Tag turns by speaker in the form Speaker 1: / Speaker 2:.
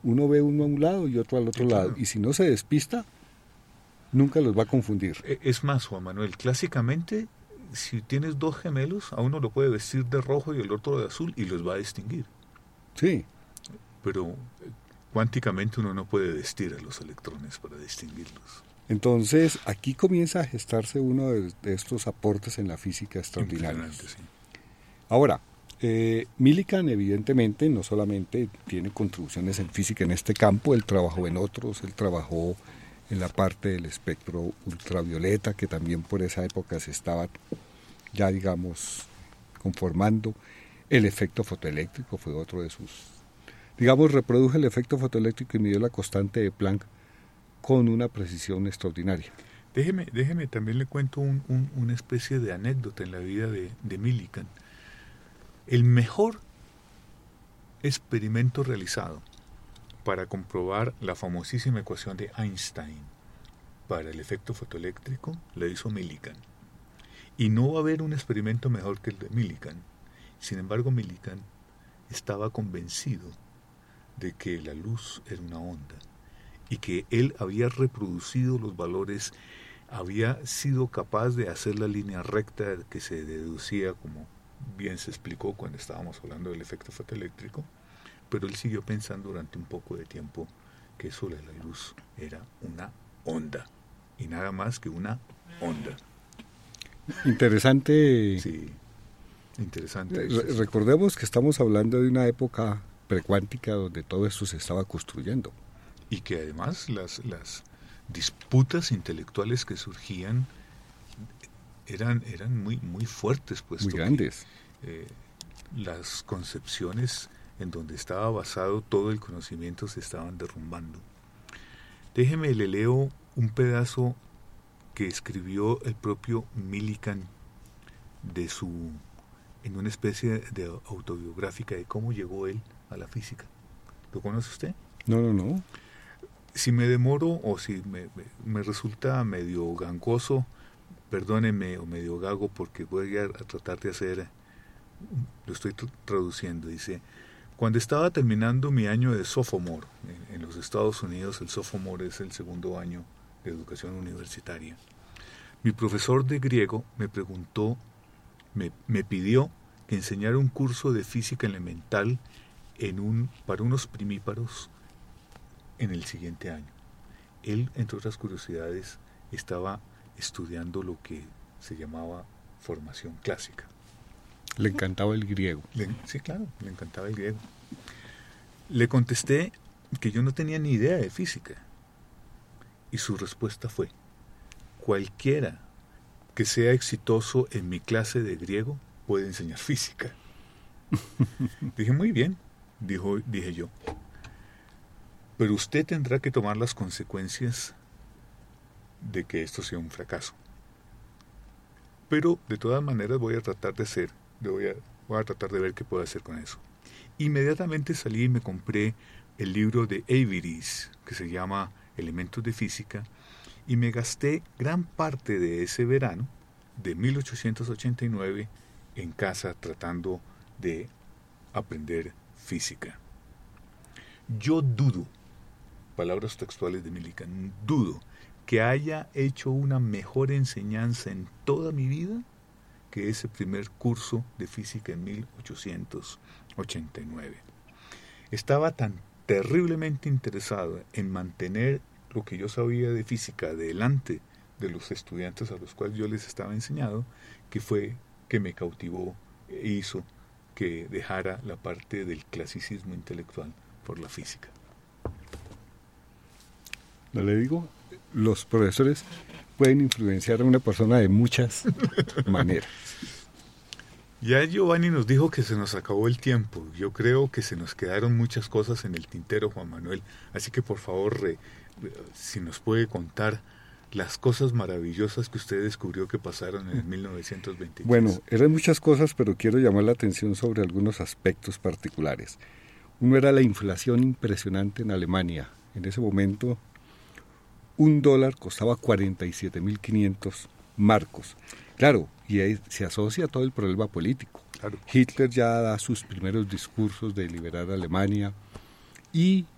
Speaker 1: Uno ve uno a un lado y otro al otro lado. Y si no se despista, nunca los va a confundir.
Speaker 2: Es más, Juan Manuel, clásicamente, si tienes dos gemelos, a uno lo puede vestir de rojo y el otro de azul y los va a distinguir.
Speaker 1: Sí.
Speaker 2: Pero cuánticamente uno no puede vestir a los electrones para distinguirlos.
Speaker 1: Entonces, aquí comienza a gestarse uno de estos aportes en la física extraordinarios.
Speaker 2: Sí.
Speaker 1: Ahora, Millikan evidentemente no solamente tiene contribuciones en física en este campo, él trabajó en otros, él trabajó en la parte del espectro ultravioleta, que también por esa época se estaba ya, digamos, conformando. El efecto fotoeléctrico fue otro de sus... Digamos, reprodujo el efecto fotoeléctrico y midió la constante de Planck con una precisión extraordinaria.
Speaker 2: Déjeme también le cuento una especie de anécdota en la vida de Millikan. El mejor experimento realizado para comprobar la famosísima ecuación de Einstein para el efecto fotoeléctrico la hizo Millikan. Y no va a haber un experimento mejor que el de Millikan. Sin embargo, Millikan estaba convencido de que la luz era una onda y que él había reproducido los valores, había sido capaz de hacer la línea recta que se deducía, como bien se explicó cuando estábamos hablando del efecto fotoeléctrico, pero él siguió pensando durante un poco de tiempo que eso de la luz era una onda, y nada más que una onda.
Speaker 1: Interesante.
Speaker 2: Sí, interesante.
Speaker 1: Recordemos que estamos hablando de una época precuántica donde todo esto se estaba construyendo.
Speaker 2: Y que además las disputas intelectuales que surgían eran muy fuertes, pues.
Speaker 1: Muy grandes.
Speaker 2: Las concepciones en donde estaba basado todo el conocimiento se estaban derrumbando. Déjeme, le leo un pedazo que escribió el propio Millikan en una especie de autobiográfica de cómo llegó él a la física. ¿Lo conoce usted?
Speaker 1: No.
Speaker 2: Si me demoro o si me resulta medio gangoso, perdóneme, o medio gago, porque voy a tratar de hacer, lo estoy traduciendo. Dice: cuando estaba terminando mi año de sophomore, en los Estados Unidos el sophomore es el segundo año de educación universitaria, mi profesor de griego me preguntó, me pidió que enseñara un curso de física elemental para unos primíparos en el siguiente año. Él, entre otras curiosidades, estaba estudiando lo que se llamaba formación clásica.
Speaker 1: Le encantaba el griego.
Speaker 2: Sí, claro, le encantaba el griego. Le contesté que yo no tenía ni idea de física. Y su respuesta fue: cualquiera que sea exitoso en mi clase de griego puede enseñar física. Dije, muy bien, dije yo. Pero usted tendrá que tomar las consecuencias de que esto sea un fracaso. Pero de todas maneras voy a tratar de ver qué puedo hacer con eso. Inmediatamente salí y me compré el libro de Averis, que se llama Elementos de Física, y me gasté gran parte de ese verano de 1889 en casa tratando de aprender física. Yo dudo, palabras textuales de Millikan, dudo que haya hecho una mejor enseñanza en toda mi vida que ese primer curso de física en 1889. Estaba tan terriblemente interesado en mantener lo que yo sabía de física delante de los estudiantes a los cuales yo les estaba enseñando, que fue que me cautivó e hizo que dejara la parte del clasicismo intelectual por la física.
Speaker 1: ¿No le digo? Los profesores pueden influenciar a una persona de muchas maneras.
Speaker 2: Ya Giovanni nos dijo que se nos acabó el tiempo. Yo creo que se nos quedaron muchas cosas en el tintero, Juan Manuel. Así que por favor, si nos puede contar las cosas maravillosas que usted descubrió que pasaron en el 1923.
Speaker 1: Bueno, eran muchas cosas, pero quiero llamar la atención sobre algunos aspectos particulares. Uno era la inflación impresionante en Alemania. En ese momento, $1 costaba 47.500 marcos. Claro, y ahí se asocia todo el problema político.
Speaker 2: Claro.
Speaker 1: Hitler ya da sus primeros discursos de liberar a Alemania y